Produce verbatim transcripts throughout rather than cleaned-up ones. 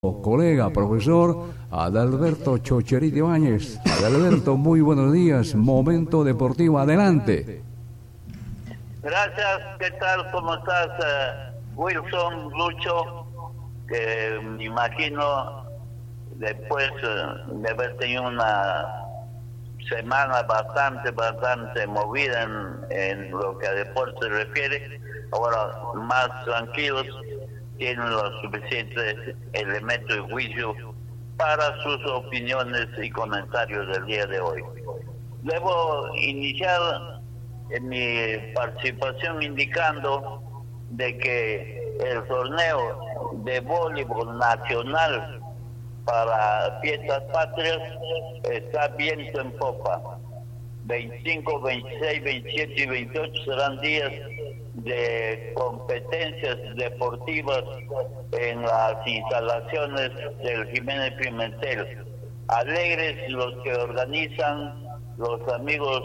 colega, profesor Adalberto Chocherito Ibáñez. Adalberto, muy buenos días. Momento Deportivo, adelante. Gracias, ¿qué tal? ¿Cómo estás, uh, Wilson, Lucho? Que me imagino, después uh, de haber tenido una semana bastante, bastante movida en, en lo que a deporte se refiere, ahora más tranquilos, tienen los suficientes elementos de juicio para sus opiniones y comentarios del día de hoy. Debo iniciar en mi participación indicando de que el torneo de voleibol nacional para fiestas patrias está viento en popa. veinticinco, veintiséis, veintisiete y veintiocho serán días de competencias deportivas en las instalaciones del Jiménez Pimentel. Alegres los que organizan los amigos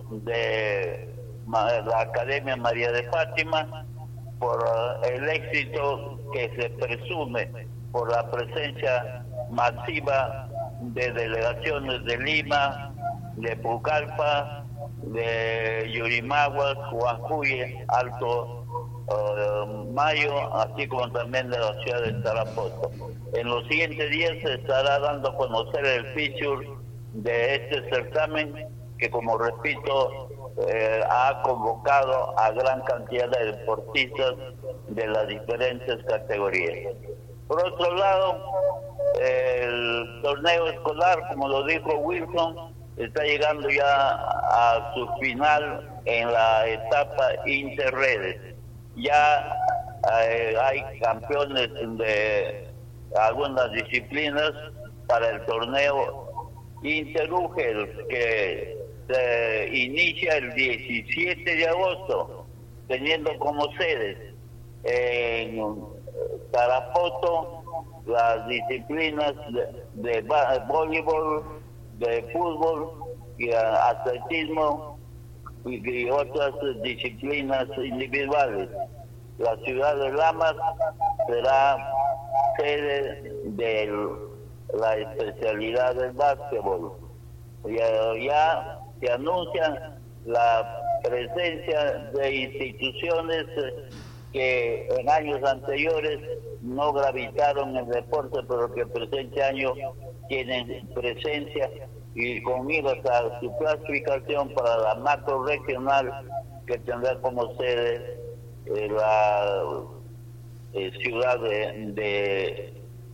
de la Academia María de Fátima por el éxito que se presume por la presencia masiva de delegaciones de Lima, de Pucallpa, de Yurimaguas, Huancuye, Alto uh, Mayo, así como también de la ciudad de Tarapoto. En los siguientes días se estará dando a conocer el feature de este certamen que, como repito, eh, ha convocado a gran cantidad de deportistas de las diferentes categorías. Por otro lado, el torneo escolar, como lo dijo Wilson, está llegando ya a su final en la etapa interredes. Ya eh, hay campeones de algunas disciplinas para el torneo Interúgel, que se inicia el diecisiete de agosto, teniendo como sedes en Tarapoto las disciplinas de, de voleibol, de fútbol y uh, atletismo y, y otras disciplinas individuales. La ciudad de Lamas será sede de la especialidad del básquetbol. Ya, ya se anuncia la presencia de instituciones que en años anteriores no gravitaron en el deporte, pero que el presente año tienen presencia y conmigo hasta su clasificación para la macro regional que tendrá como sede eh, la eh, ciudad de, de,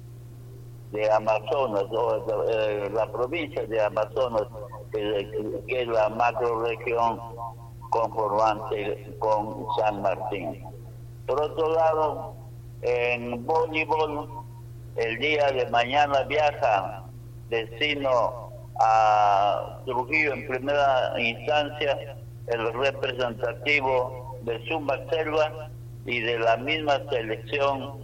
de Amazonas, o eh, la provincia de Amazonas, que, que es la macro región conformante con San Martín. Por otro lado, en voleibol, el día de mañana viaja destino a Trujillo en primera instancia el representativo de Zumba Selva y de la misma selección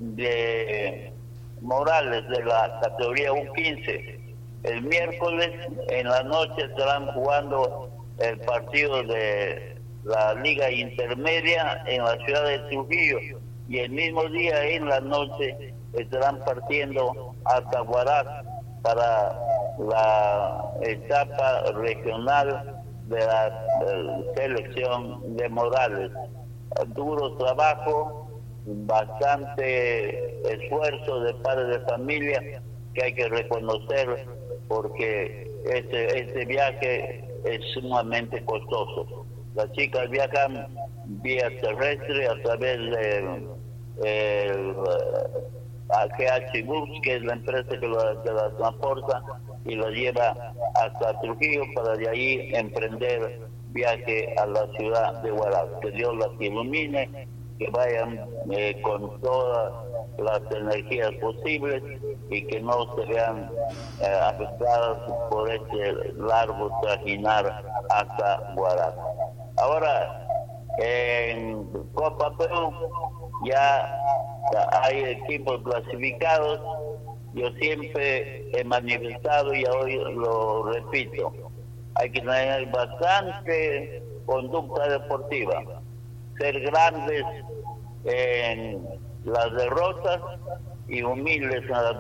de Morales de la categoría U quince. El miércoles en la noche estarán jugando el partido de la Liga Intermedia en la ciudad de Trujillo y el mismo día en la noche estarán partiendo hasta Huaraz para la etapa regional de la de selección de Morales. Duro trabajo, bastante esfuerzo de padres de familia que hay que reconocer porque este, este viaje es sumamente costoso. Las chicas viajan vía terrestre a través de eh, a G H Bus, que es la empresa que la, que la transporta y la lleva hasta Trujillo para de ahí emprender viaje a la ciudad de Huaraz. Que Dios las ilumine, que vayan eh, con todas las energías posibles y que no se vean eh, afectadas por este largo trajinar hasta Huaraz. Ahora, en Copa Perú ya hay equipos clasificados. Yo siempre he manifestado y hoy lo repito, hay que tener bastante conducta deportiva, ser grandes en las derrotas y humildes